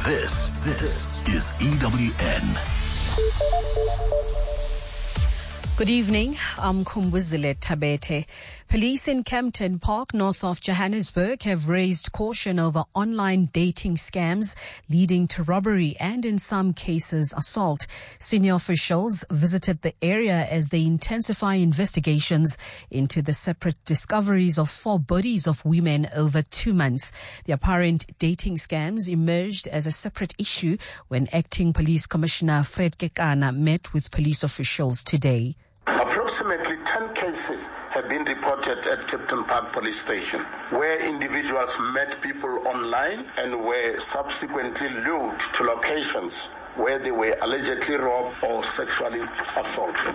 This is EWN. Good evening, I'm Kumbuzile Tabete. Police in Kempton Park, north of Johannesburg, have raised caution over online dating scams leading to robbery and, in some cases, assault. Senior officials visited the area as they intensify investigations into the separate discoveries of 4 bodies of women over 2 months. The apparent dating scams emerged as a separate issue when Acting Police Commissioner Fred Kekana met with police officials today. Approximately 10 cases have been reported at Kempton Park Police Station, where individuals met people online and were subsequently lured to locations where they were allegedly robbed or sexually assaulted.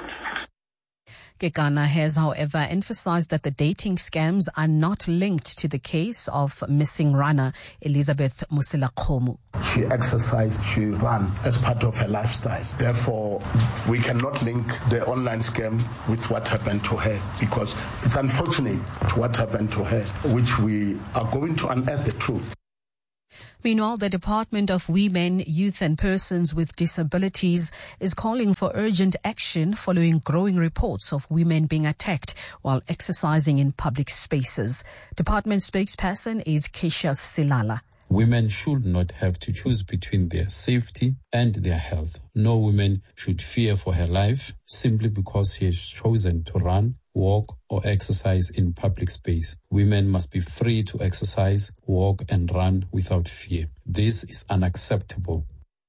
Kekana has, however, emphasized that the dating scams are not linked to the case of missing runner Elizabeth Musilakhomu. She ran as part of her lifestyle. Therefore, we cannot link the online scam with what happened to her, because it's unfortunate what happened to her, which we are going to unearth the truth. Meanwhile, the Department of Women, Youth and Persons with Disabilities is calling for urgent action following growing reports of women being attacked while exercising in public spaces. Department spokesperson is Keisha Silala. Women should not have to choose between their safety and their health. No woman should fear for her life simply because she has chosen to run, walk or exercise in public space. Women must be free to exercise, walk and run without fear. This is unacceptable.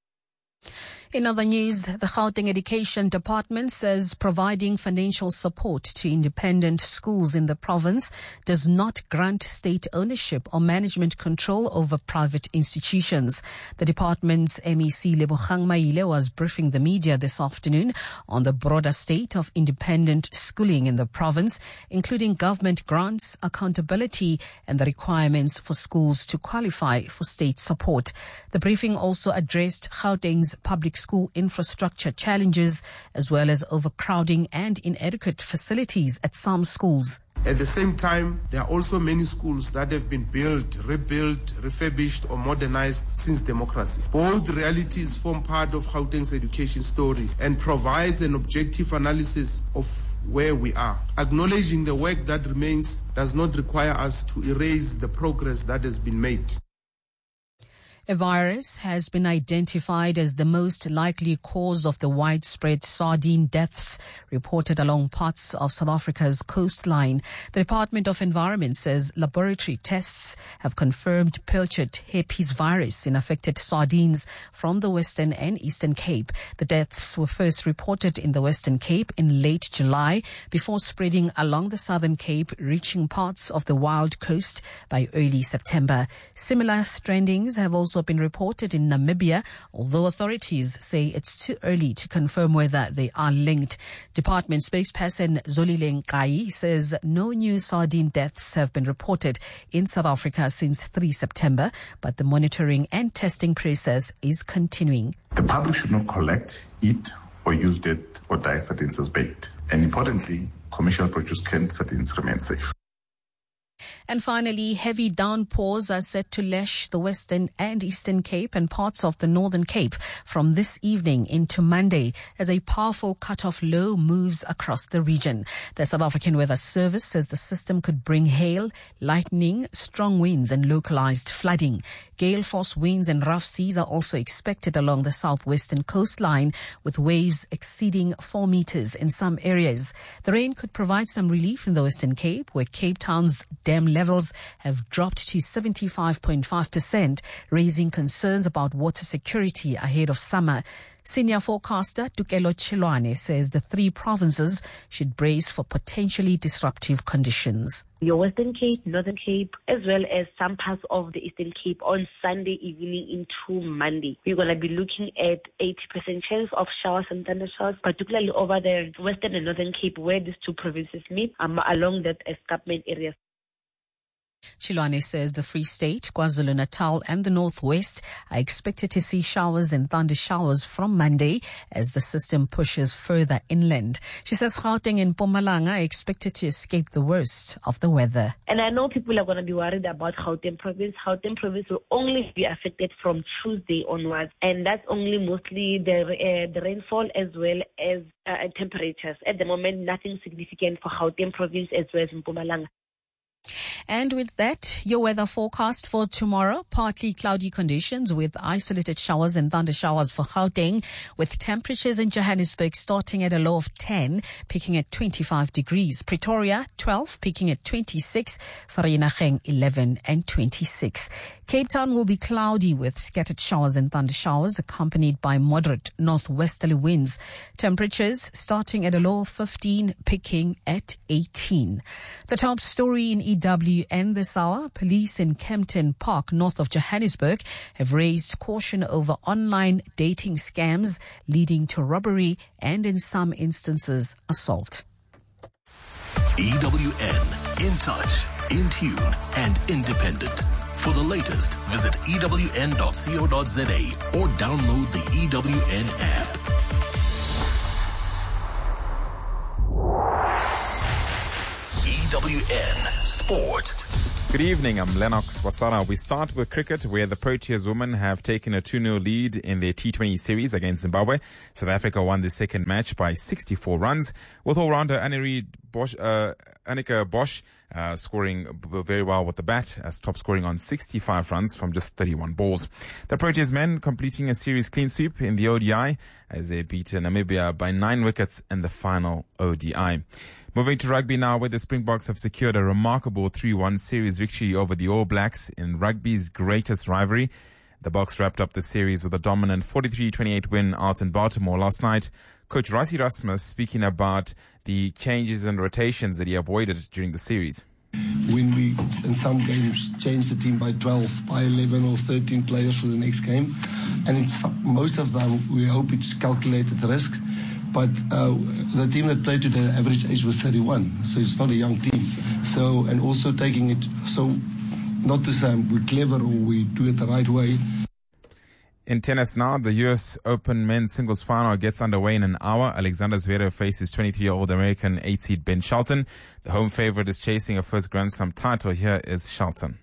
In other news, the Gauteng Education Department says providing financial support to independent schools in the province does not grant state ownership or management control over private institutions. The department's MEC Lebogang Maile was briefing the media this afternoon on the broader state of independent schooling in the province, including government grants, accountability, and the requirements for schools to qualify for state support. The briefing also addressed Gauteng's public school infrastructure challenges, as well as overcrowding and inadequate facilities at some schools. At the same time, there are also many schools that have been built, rebuilt, refurbished or modernized since democracy. Both realities form part of Gauteng's education story and provides an objective analysis of where we are. Acknowledging the work that remains does not require us to erase the progress that has been made. A virus has been identified as the most likely cause of the widespread sardine deaths reported along parts of South Africa's coastline. The Department of Environment says laboratory tests have confirmed pilchard herpes virus in affected sardines from the Western and Eastern Cape. The deaths were first reported in the Western Cape in late July before spreading along the Southern Cape, reaching parts of the Wild Coast by early September. Similar strandings have also been reported in Namibia, although authorities say it's too early to confirm whether they are linked. Department spokesperson Zolile Nkai says no new sardine deaths have been reported in South Africa since 3 September, but the monitoring and testing process is continuing. The public should not collect, eat or use dead or died sardines as bait. And importantly, commercial produce canned sardines remain safe. And finally, heavy downpours are set to lash the Western and Eastern Cape and parts of the Northern Cape from this evening into Monday as a powerful cut-off low moves across the region. The South African Weather Service says the system could bring hail, lightning, strong winds and localized flooding. Gale force winds and rough seas are also expected along the southwestern coastline, with waves exceeding 4 meters in some areas. The rain could provide some relief in the Western Cape, where Cape Town's dam levels have dropped to 75.5%, raising concerns about water security ahead of summer. Senior forecaster Tukelo Chilwane says the 3 provinces should brace for potentially disruptive conditions. Your Western Cape, Northern Cape, as well as some parts of the Eastern Cape on Sunday evening into Monday. We're going to be looking at 80% chance of showers and thundershowers, particularly over the Western and Northern Cape, where these 2 provinces meet, along that escarpment area. Chilwane says the Free State, KwaZulu-Natal and the Northwest are expected to see showers and thunder showers from Monday as the system pushes further inland. She says Gauteng and Mpumalanga are expected to escape the worst of the weather. And I know people are going to be worried about Gauteng province. Gauteng province will only be affected from Tuesday onwards, and that's only mostly the rainfall as well as temperatures. At the moment, nothing significant for Gauteng province as well as Mpumalanga. And with that, your weather forecast for tomorrow, partly cloudy conditions with isolated showers and thunder showers for Gauteng, with temperatures in Johannesburg starting at a low of 10, peaking at 25 degrees. Pretoria, 12, peaking at 26. Vereeniging, 11 and 26. Cape Town will be cloudy with scattered showers and thunder showers accompanied by moderate northwesterly winds. Temperatures starting at a low of 15, peaking at 18. The top story in EWN this hour, police in Kempton Park, north of Johannesburg, have raised caution over online dating scams leading to robbery and in some instances assault. EWN, in touch, in tune and independent. For the latest, visit ewn.co.za or download the EWN app. EWN Sport. Good evening, I'm Lennox Wasara. We start with cricket, where the Proteas women have taken a 2-0 lead in their T20 series against Zimbabwe. South Africa won the second match by 64 runs, with all-rounder Annika Bosch scoring very well with the bat, as top scoring on 65 runs from just 31 balls. The Proteas men completing a series clean sweep in the ODI as they beat Namibia by 9 wickets in the final ODI. Moving to rugby now, where the Springboks have secured a remarkable 3-1 series victory over the All Blacks in rugby's greatest rivalry. The Boks wrapped up the series with a dominant 43-28 win out in Baltimore last night. Coach Rassie Erasmus speaking about the changes and rotations that he avoided during the series. When we, in some games, change the team by 12, by 11 or 13 players for the next game, and it's, most of them, we hope it's calculated risk. But the team that played today, the average age was 31, so it's not a young team. So, and also taking it, so not to say we're clever or we do it the right way. In tennis now, the US Open men's singles final gets underway in an hour. Alexander Zverev faces 23-year-old American 8-seed Ben Shelton. The home favorite is chasing a first Grand Slam title. Here is Shelton.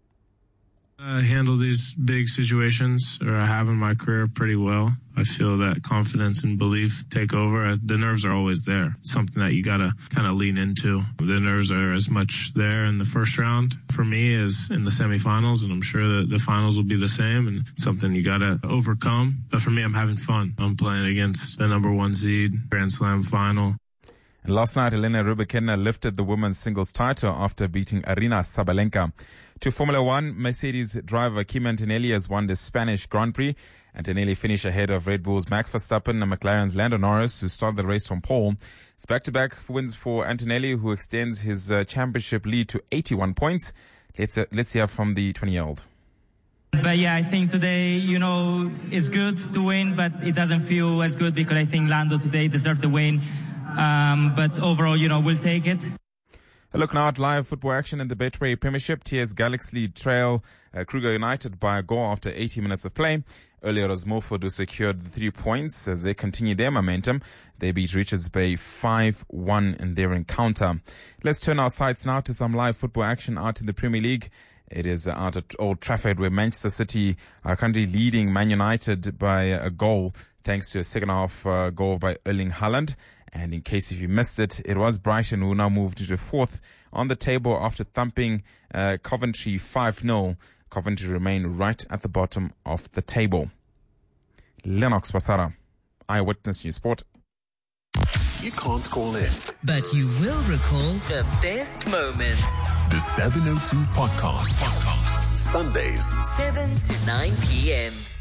Handle these big situations, or I have in my career, pretty well. I feel that confidence and belief take over. The nerves are always there. It's something that you got to kind of lean into. The nerves are as much there in the first round for me as in the semifinals, and I'm sure that the finals will be the same, and it's something you got to overcome. But for me, I'm having fun. I'm playing against the number 1 seed, Grand Slam final. And last night, Elena Rybakina lifted the women's singles title after beating Aryna Sabalenka. To Formula One, Mercedes driver Kimi Antonelli has won the Spanish Grand Prix. Antonelli finished ahead of Red Bull's Max Verstappen and McLaren's Lando Norris, who started the race from pole. It's back-to-back wins for Antonelli, who extends his championship lead to 81 points. Let's hear from the 20-year-old. But yeah, I think today, it's good to win, but it doesn't feel as good because I think Lando today deserved the win. But overall, we'll take it. A look now at live football action in the Betway Premiership. TS Galaxy trail Kruger United by a goal after 80 minutes of play. Earlier, it was Milford who secured the 3 points as they continue their momentum. They beat Richards Bay 5-1 in their encounter. Let's turn our sights now to some live football action out in the Premier League. It is out at Old Trafford, where Manchester City are currently leading Man United by a goal, thanks to a second-half goal by Erling Haaland. And in case if you missed it, it was Brighton who now moved to 4th on the table after thumping Coventry 5-0. Coventry remain right at the bottom of the table. Lennox Basara, Eyewitness News Sport. You can't call in, but you will recall the best moments. The 702 Podcast. Sundays, 7 to 9 p.m.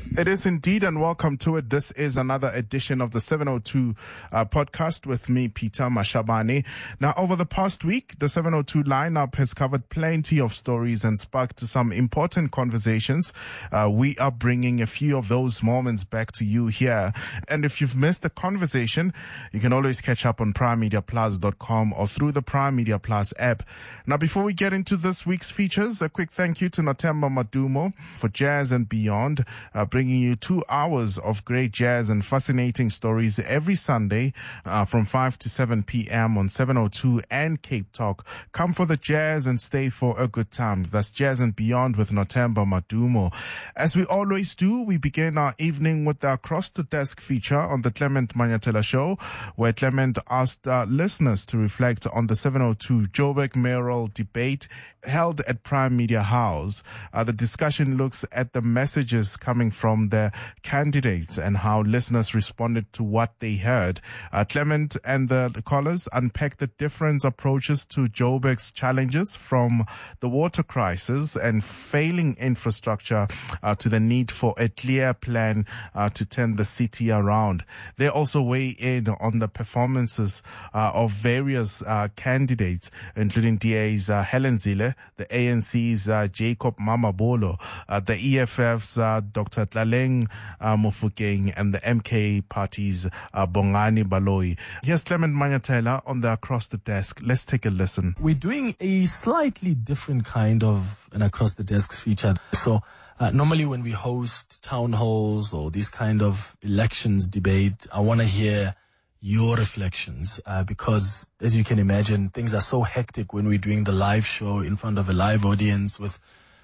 It is indeed, and welcome to it. This is another edition of the 702 podcast with me, Peter Mashabane. Now, over the past week, the 702 lineup has covered plenty of stories and sparked some important conversations. We are bringing a few of those moments back to you here. And if you've missed the conversation, you can always catch up on primemediaplus.com or through the Prime Media Plus app. Now, before we get into this week's features, a quick thank you to Nothemba Madumo for Jazz and Beyond, bringing you 2 hours of great jazz and fascinating stories every Sunday from 5 to 7 p.m. on 702 and Cape Talk. Come for the jazz and stay for a good time. That's Jazz and Beyond with Nothemba Madumo. As we always do, we begin our evening with the Across the Desk feature on the Clement Manyatela Show, where Clement asked listeners to reflect on the 702 Joburg mayoral debate held at Prime Media House. The discussion looks at the messages coming from the candidates and how listeners responded to what they heard. Clement and the callers unpacked the different approaches to Joburg's challenges, from the water crisis and failing infrastructure to the need for a clear plan to turn the city around. They also weigh in on the performances of various candidates, including DA's Helen Zille, the ANC's Jacob Mamabolo, the EFF's Dr. Tlaleng Mofokeng, and the MK Party's Bongani Baloyi. Here's Clement Manyatela on the Across the Desk. Let's take a listen. We're doing a slightly different kind of an Across the Desk feature. So normally when we host town halls or these kind of elections debate, I want to hear your reflections because, as you can imagine, things are so hectic when we're doing the live show in front of a live audience with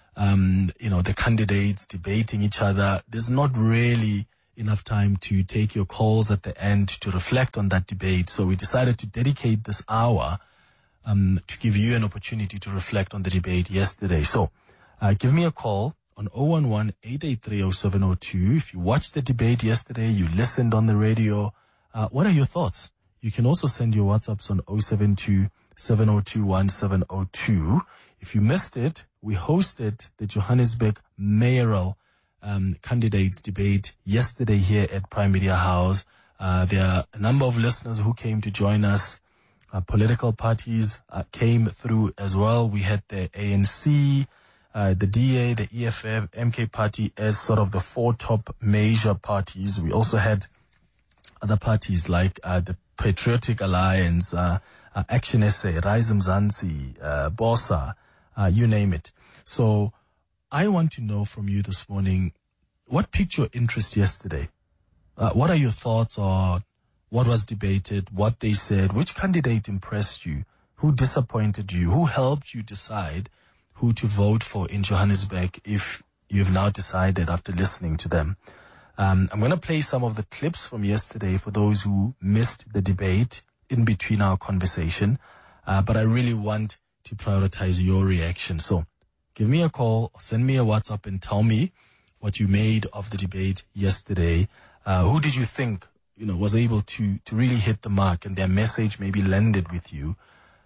the candidates debating each other. There's not really enough time to take your calls at the end to reflect on that debate. So we decided to dedicate this hour to give you an opportunity to reflect on the debate yesterday. So give me a call on 011-883-0702. If you watched the debate yesterday, you listened on the radio, what are your thoughts? You can also send your WhatsApps on 072-702-1702. If you missed it, we hosted the Johannesburg mayoral candidates debate yesterday here at Prime Media House. There are a number of listeners who came to join us. Political parties came through as well. We had the ANC, the DA, the EFF, MK Party as sort of the four top major parties. We also had other parties like the Patriotic Alliance, Action SA, Rise Mzansi, Bosa, you name it. So I want to know from you this morning, what piqued your interest yesterday? What are your thoughts on what was debated, what they said, which candidate impressed you, who disappointed you, who helped you decide who to vote for in Johannesburg if you've now decided after listening to them? I'm going to play some of the clips from yesterday for those who missed the debate in between our conversation, but I really want to prioritize your reaction. So give me a call or send me a WhatsApp and tell me what you made of the debate yesterday. Who did you think, was able to really hit the mark and their message maybe landed with you?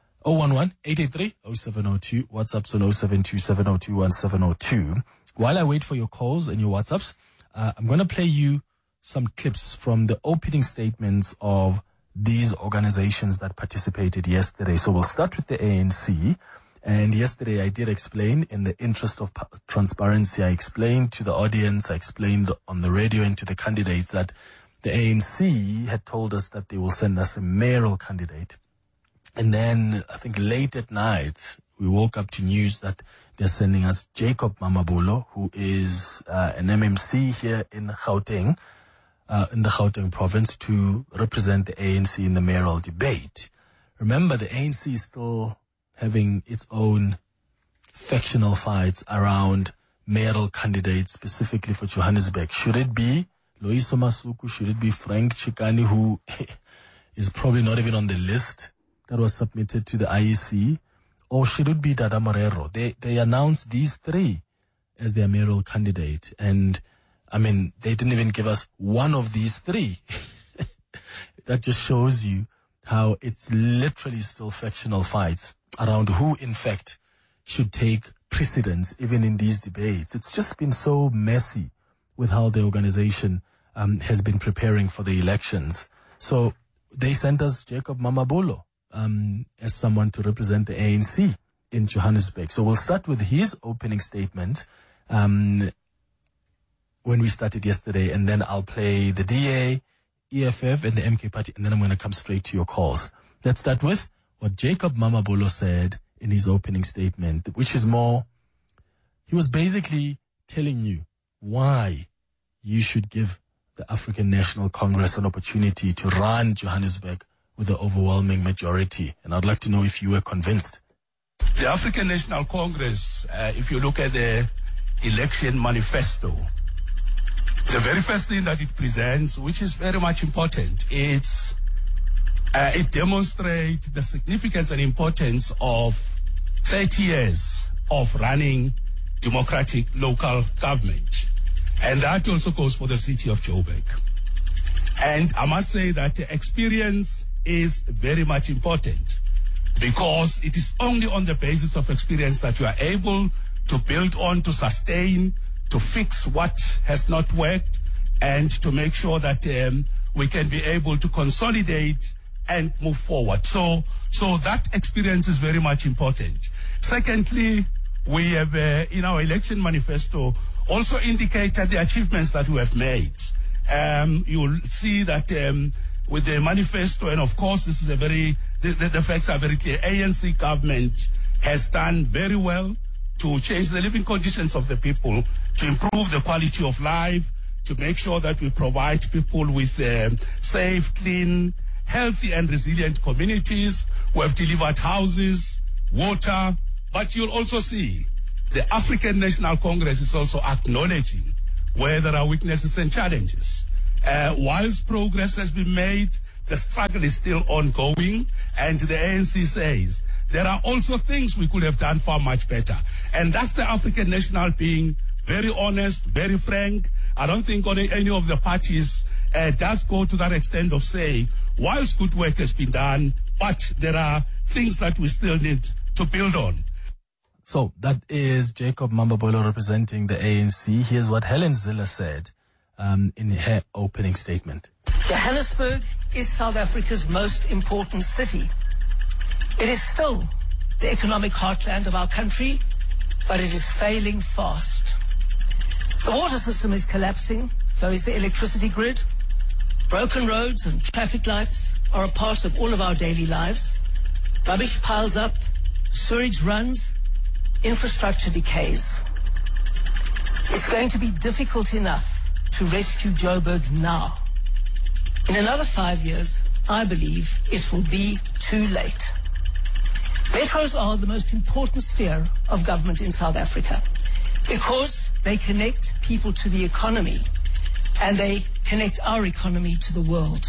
011-883-0702, WhatsApp's on 072-702-1702. While I wait for your calls and your WhatsApps, I'm going to play you some clips from the opening statements of these organizations that participated yesterday. So we'll start with the ANC. And yesterday I did explain, in the interest of transparency, I explained to the audience, I explained on the radio and to the candidates that the ANC had told us that they will send us a mayoral candidate. And then I think late at night, we woke up to news that they're sending us Jacob Mamabolo, who is an MMC here in Gauteng, in the Gauteng province, to represent the ANC in the mayoral debate. Remember, the ANC is still having its own factional fights around mayoral candidates, specifically for Johannesburg. Should it be Loyiso Masuku? Should it be Frank Chikani, who is probably not even on the list that was submitted to the IEC? Or should it be Dada Morero? They announced these three as their mayoral candidate. And, they didn't even give us one of these three. That just shows you how it's literally still factional fights around who, in fact, should take precedence even in these debates. It's just been so messy with how the organization has been preparing for the elections. So they sent us Jacob Mamabolo as someone to represent the ANC in Johannesburg. So we'll start with his opening statement when we started yesterday, and then I'll play the DA, EFF, and the MK Party, and then I'm going to come straight to your calls. Let's start with what Jacob Mamabolo said in his opening statement, which is more, he was basically telling you why you should give the African National Congress an opportunity to run Johannesburg with an overwhelming majority. And I'd like to know if you were convinced. The African National Congress, if you look at the election manifesto, the very first thing that it presents, which is very much important, it demonstrates the significance and importance of 30 years of running democratic local government. And that also goes for the city of Joburg. And I must say that the experience is very much important, because it is only on the basis of experience that you are able to build on, to sustain, to fix what has not worked, and to make sure that we can be able to consolidate and move forward. So that experience is very much important. Secondly, we have in our election manifesto also indicated the achievements that we have made. You'll see that with the manifesto, and of course this is the facts are very clear. ANC government has done very well to change the living conditions of the people, to improve the quality of life, to make sure that we provide people with safe, clean, healthy and resilient communities. We have delivered houses, water, but you'll also see the African National Congress is also acknowledging where there are weaknesses and challenges. Whilst progress has been made, the struggle is still ongoing, and the ANC says there are also things we could have done far much better. And that's the African National being very honest, very frank. I don't think any of the parties does go to that extent of saying, whilst good work has been done, but there are things that we still need to build on. So that is Jacob Mamabolo representing the ANC. Here's what Helen Zille said in her opening statement. Johannesburg is South Africa's most important city. It is still the economic heartland of our country, but it is failing fast. The water system is collapsing, so is the electricity grid. Broken roads and traffic lights are a part of all of our daily lives. Rubbish piles up, sewage runs, infrastructure decays. It's going to be difficult enough to rescue Joburg now. In another 5 years, I believe it will be too late. Metros are the most important sphere of government in South Africa because they connect people to the economy and they connect our economy to the world.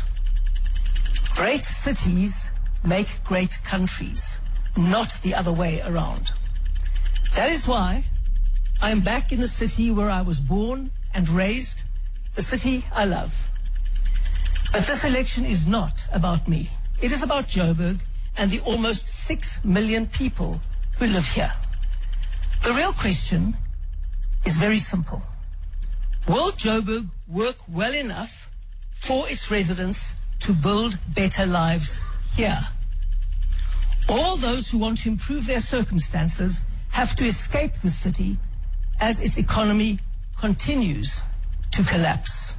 Great cities make great countries, not the other way around. That is why I am back in the city where I was born and raised, the city I love. But this election is not about me. It is about Joburg and the almost 6 million people who live here. The real question is very simple. Will Joburg work well enough for its residents to build better lives here? All those who want to improve their circumstances have to escape the city as its economy continues to collapse.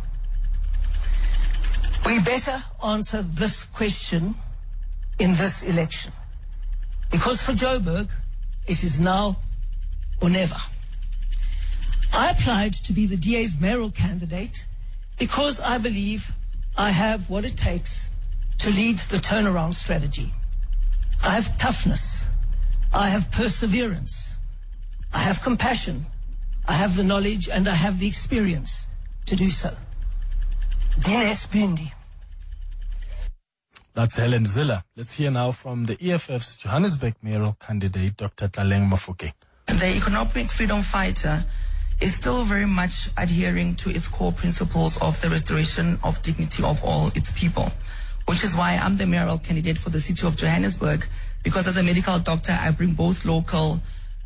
We better answer this question in this election, because for Joburg, it is now or never. I applied to be the DA's mayoral candidate because I believe I have what it takes to lead the turnaround strategy. I have toughness. I have perseverance. I have compassion. I have the knowledge and I have the experience to do so. Dines Bindi. That's Helen Zille. Let's hear now from the EFF's Johannesburg mayoral candidate, Dr. Tlaleng Mofokeng. The economic freedom fighter is still very much adhering to its core principles of the restoration of dignity of all its people, which is why I'm the mayoral candidate for the city of Johannesburg, because as a medical doctor, I bring both local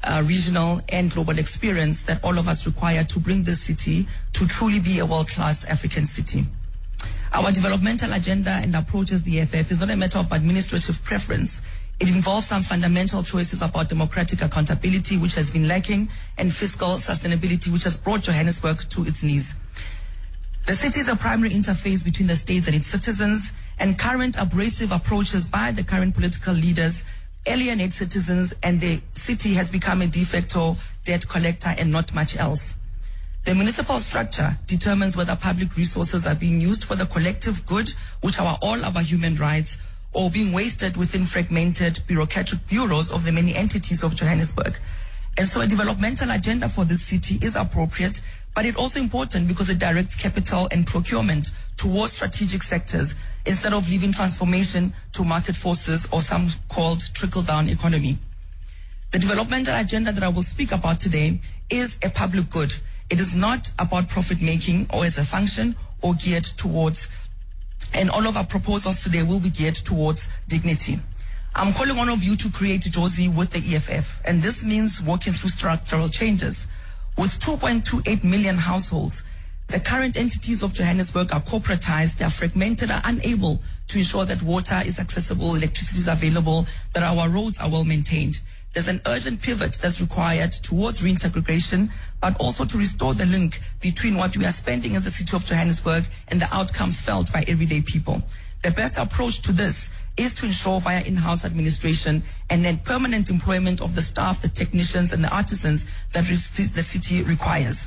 regional and global experience that all of us require to bring this city to truly be a world-class African city. Our developmental agenda and approach as the EFF is not a matter of administrative preference. It involves some fundamental choices about democratic accountability, which has been lacking, and fiscal sustainability, which has brought Johannesburg to its knees. The city is a primary interface between the states and its citizens, and current abrasive approaches by the current political leaders alienate citizens, and the city has become a de facto debt collector and not much else. The municipal structure determines whether public resources are being used for the collective good, which are all our human rights, or being wasted within fragmented bureaucratic bureaus of the many entities of Johannesburg. And so a developmental agenda for this city is appropriate, but it's also important because it directs capital and procurement towards strategic sectors instead of leaving transformation to market forces or some called trickle-down economy. The developmental agenda that I will speak about today is a public good. It is not about profit-making or as a function or geared towards, and all of our proposals today will be geared towards dignity. I'm calling on all of you to create Jozi with the EFF, and this means working through structural changes. With 2.28 million households, the current entities of Johannesburg are corporatized, they are fragmented, are unable to ensure that water is accessible, electricity is available, that our roads are well maintained. There's an urgent pivot that's required towards reintegration, but also to restore the link between what we are spending as the city of Johannesburg and the outcomes felt by everyday people. The best approach to this is to ensure via in-house administration and then permanent employment of the staff, the technicians, and the artisans that the city requires.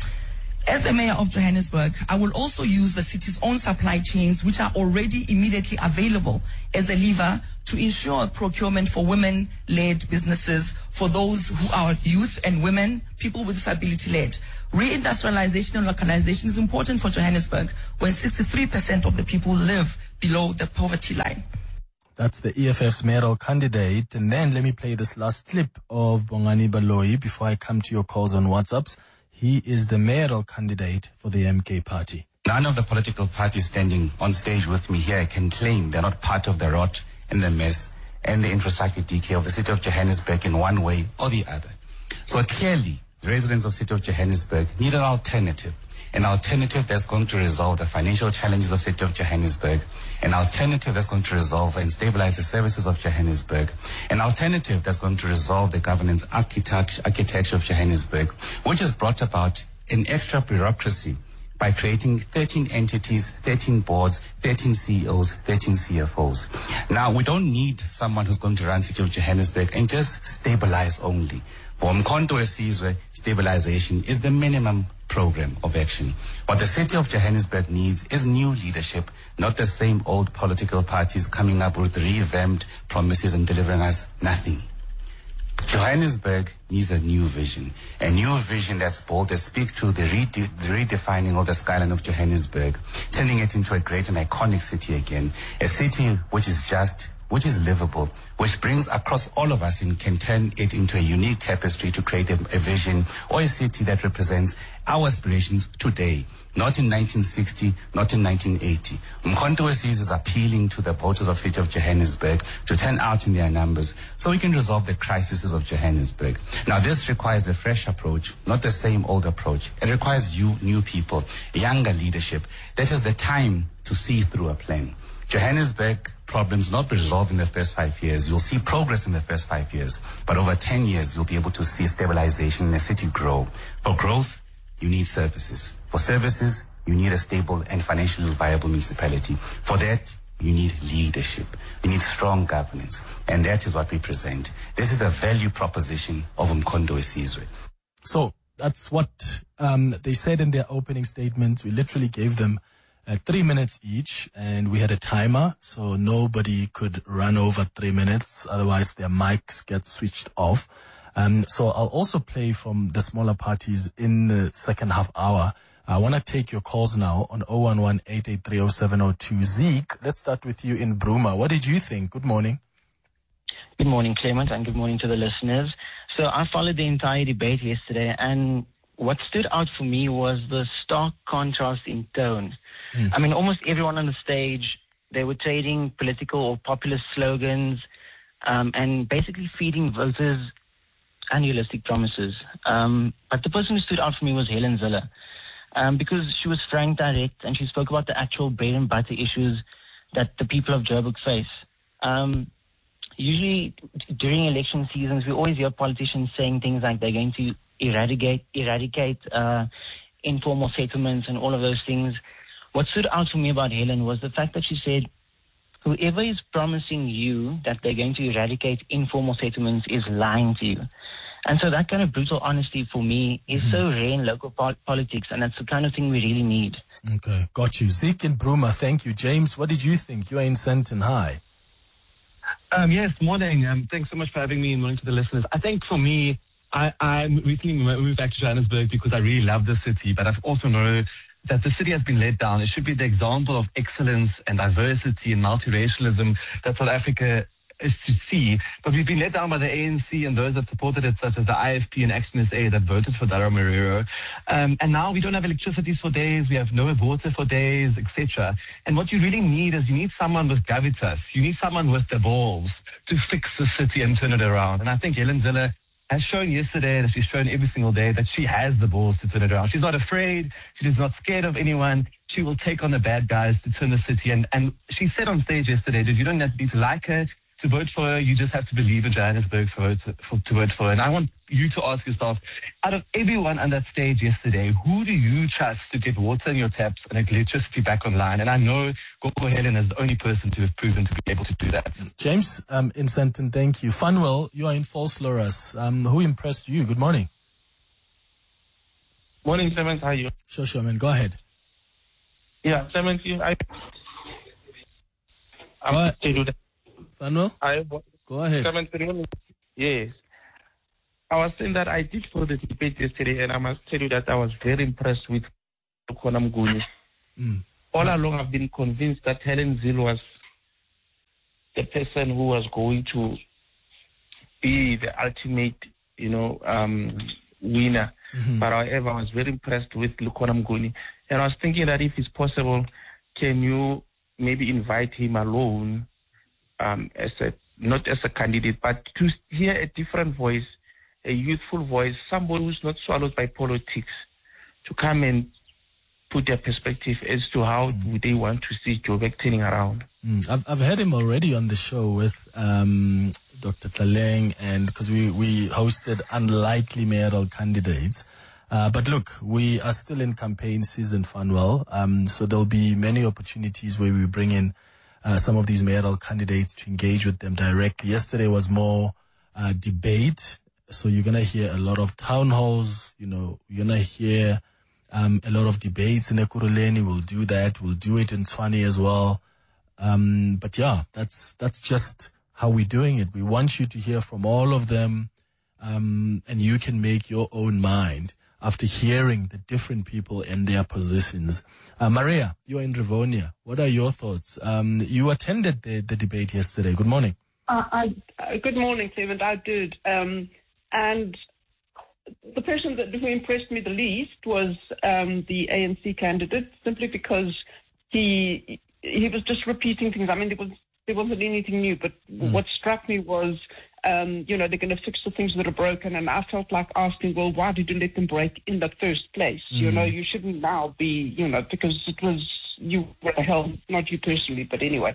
As the mayor of Johannesburg, I will also use the city's own supply chains, which are already immediately available, as a lever to ensure procurement for women-led businesses, for those who are youth and women, people with disability-led. Reindustrialization and localization is important for Johannesburg, when 63% of the people live below the poverty line. That's the EFF's mayoral candidate. And then let me play this last clip of Bongani Baloyi before I come to your calls on WhatsApps. He is the mayoral candidate for the MK party. None of the political parties standing on stage with me here can claim they're not part of the rot and the mess and the infrastructure decay of the city of Johannesburg in one way or the other. So clearly, the residents of the city of Johannesburg need an alternative that's going to resolve the financial challenges of the city of Johannesburg, an alternative that's going to resolve and stabilize the services of Johannesburg, an alternative that's going to resolve the governance architecture of Johannesburg, which has brought about an extra bureaucracy by creating 13 entities, 13 boards, 13 CEOs, 13 CFOs. Now, we don't need someone who's going to run the city of Johannesburg and just stabilize only. For Umkhonto weSizwe, stabilization is the minimum program of action. What the city of Johannesburg needs is new leadership, not the same old political parties coming up with revamped promises and delivering us nothing. Johannesburg needs a new vision that's bold, that speaks to the redefining of the skyline of Johannesburg, turning it into a great and iconic city again, a city which is just, which is livable, which brings across all of us and can turn it into a unique tapestry to create a vision or a city that represents our aspirations today, not in 1960, not in 1980. Umkhonto weSizwe is appealing to the voters of the city of Johannesburg to turn out in their numbers so we can resolve the crises of Johannesburg. Now, this requires a fresh approach, not the same old approach. It requires new people, younger leadership that has the time to see through a plan. Johannesburg problems not be resolved in the first 5 years. You'll see progress in the first 5 years, but over 10 years, you'll be able to see stabilization in the city grow. For growth, you need services. For services, you need a stable and financially viable municipality. For that, you need leadership. You need strong governance. And that is what we present. This is a value proposition of Umkhonto weSizwe. So that's what they said in their opening statement. We literally gave them 3 minutes each, and we had a timer, so nobody could run over 3 minutes. Otherwise, their mics get switched off. So I'll also play from the smaller parties in the second half hour. I want to take your calls now on 011-883-0702. Zeke, let's start with you in Bruma. What did you think? Good morning. Good morning, Clement, and good morning to the listeners. So I followed the entire debate yesterday, and what stood out for me was the stark contrast in tone. I mean, almost everyone on the stage, they were trading political or populist slogans and basically feeding voters unrealistic promises. But the person who stood out for me was Helen Zille, because she was frank, direct, and she spoke about the actual bread and butter issues that the people of Joburg face. Usually during election seasons, we always hear politicians saying things like they're going to eradicate informal settlements and all of those things. What stood out for me about Helen was the fact that she said, whoever is promising you that they're going to eradicate informal settlements is lying to you. And so that kind of brutal honesty for me is so rare in local politics, and that's the kind of thing we really need. Okay, got you. Zeke and Bruma, thank you. James, what did you think? You are in Sandton. Hi. Yes, morning. Thanks so much for having me and morning to the listeners. I think for me, I recently moved back to Johannesburg because I really love the city, but I've also know that the city has been let down. It should be the example of excellence and diversity and multiracialism that South Africa is to see. But we've been let down by the ANC and those that supported it, such as the IFP and Action SA that voted for Dara Marero. And now we don't have electricity for days, we have no water for days, etc. And what you really need is you need someone with gravitas. You need someone with the balls to fix the city and turn it around. And I think Helen Zille has shown yesterday, that she's shown every single day, that she has the balls to turn it around. She's not afraid. She is not scared of anyone. She will take on the bad guys to turn the city. And she said on stage yesterday that you don't have to be to like her, to vote for her. You just have to believe in Johannesburg to vote for her. And I want you to ask yourself, out of everyone on that stage yesterday, who do you trust to get water in your taps and electricity back online? And I know Gogo Helen is the only person to have proven to be able to do that. James, in Sandton, thank you. Funwell, you are in Vosloorus. Who impressed you? Good morning. Morning, Clement. How are you? Sure, man. Go ahead. Yeah, Clement, I'm to do that. Funwell? Go ahead. Clement, yes. I was saying that I did follow the debate yesterday, and I must tell you that I was very impressed with Lukhona Mnguni. All along, I've been convinced that Helen Zille was the person who was going to be the ultimate, winner. But however, I was very impressed with Lukhona Mnguni. And I was thinking that if it's possible, can you maybe invite him alone, not as a candidate, but to hear a different voice, a youthful voice, somebody who's not swallowed by politics, to come and put their perspective as to how they want to see Joburg turning around. I've had him already on the show with Dr. Tlaleng, and because we hosted unlikely mayoral candidates. But look, we are still in campaign season, Funwell. So there'll be many opportunities where we bring in some of these mayoral candidates to engage with them directly. Yesterday was more debate. So you're going to hear a lot of town halls, you're going to hear a lot of debates in Ekurhuleni. We'll do that. We'll do it in Tshwane as well. But yeah, that's just how we're doing it. We want you to hear from all of them, and you can make your own mind after hearing the different people and their positions. Maria, you're in Rivonia. What are your thoughts? You attended the debate yesterday. Good morning. Good morning, Clement. I did. And the person who impressed me the least was the ANC candidate, simply because he was just repeating things. I mean, there wasn't anything new, but what struck me was, they're going to fix the things that are broken, and I felt like asking, well, why did you let them break in the first place? You shouldn't now be, because it was you were hell, not you personally, but anyway.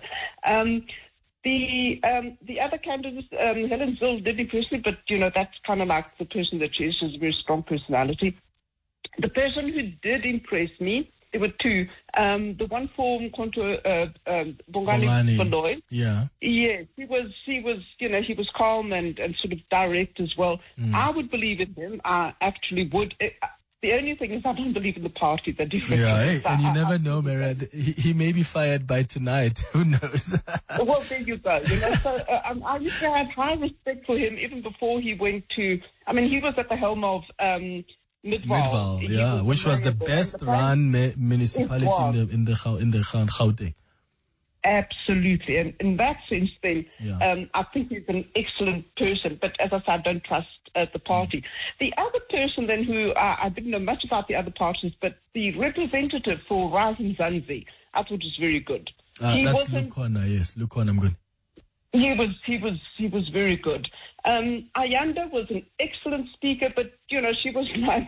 The other candidates, Helen Zille did impress me, but that's kind of like the person that she is. She's a very strong personality. The person who did impress me, there were two. The one for Bongani Baloyi. Yeah. Yes, he was calm and sort of direct as well. I would believe in him. I actually would. The only thing is I don't believe in the party. The difference. Yeah, and you never know, Maria. He may be fired by tonight. Who knows? Well, there you go. So I used to have high respect for him even before he went to. I mean, he was at the helm of Midvaal, yeah, which was the best run municipality in the Gauteng. Absolutely, and in that sense, then I think he's an excellent person. But as I said, I don't trust the party. The other person, then, who I didn't know much about the other parties, but the representative for Rising Zanzi, I thought was very good. That's Lukhona, yes, Lukhona Mnguni. He was very good. Ayanda was an excellent speaker, but, she was like,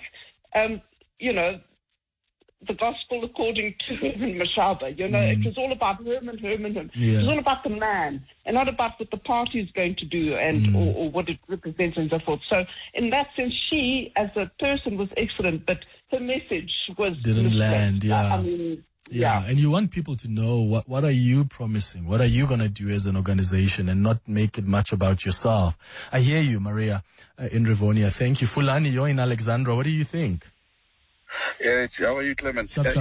the gospel according to Herman Mashaba. It was all about Herman. Yeah. It was all about the man and not about what the party is going to do and or what it represents and so forth. So in that sense, she as a person was excellent, but her message didn't land. Yeah. Yeah. And you want people to know what are you promising? What are you going to do as an organization and not make it much about yourself? I hear you, Maria, in Rivonia. Thank you. Fulani, you're in Alexandra. What do you think? How are you, Clement? Clement,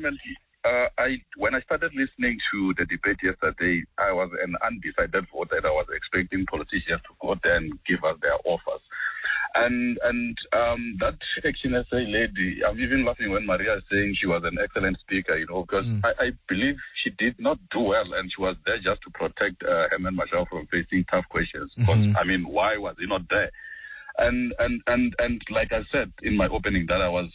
when I started listening to the debate yesterday, I was an undecided voter. I was expecting politicians to go there and give us their offers. And that Action SA lady, I'm even laughing when Maria is saying she was an excellent speaker, because I believe she did not do well, and she was there just to protect Herman Mashaba from facing tough questions. Because, why was he not there? And like I said in my opening that I was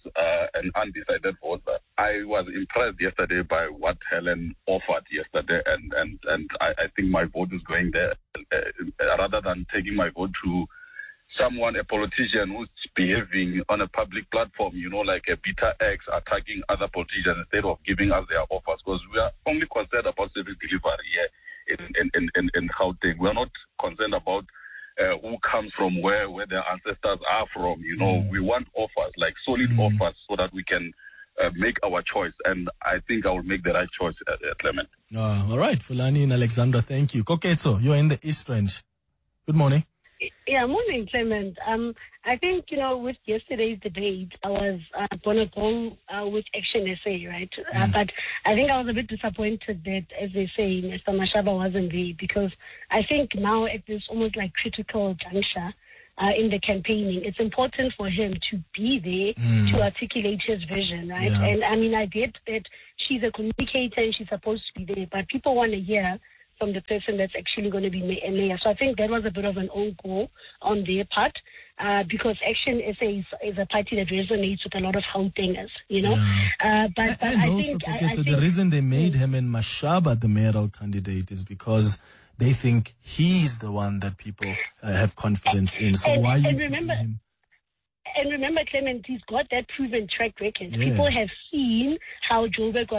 an undecided voter. I was impressed yesterday by what Helen offered yesterday, and I think my vote is going there rather than taking my vote to someone, a politician who's behaving on a public platform, like a Beta X attacking other politicians instead of giving us their offers, because we are only concerned about service delivery here in Gauteng. We are not concerned about who comes from where their ancestors are from. We want offers, like solid offers, so that we can make our choice. And I think I will make the right choice, Clement. All right, Fulani in Alexandra, thank you. Koketso, you're in the East Range. Good morning. Yeah, morning, Clement. I think, with yesterday's debate, I was going to go with Action SA, right? But I think I was a bit disappointed that, as they say, Mr. Mashaba wasn't there, because I think now at this almost like critical juncture in the campaigning, it's important for him to be there to articulate his vision, right? Yeah. And I get that she's a communicator and she's supposed to be there, but people want to hear from the person that's actually going to be mayor. So I think that was a bit of an own goal on their part, because Action SA is a party that resonates with a lot of Gautengers, But I think the reason they made Herman Mashaba the mayoral candidate is because they think he's the one that people have confidence in. So why you remember him? And remember, Clement, he's got that proven track record. Yeah. People have seen how Joburg was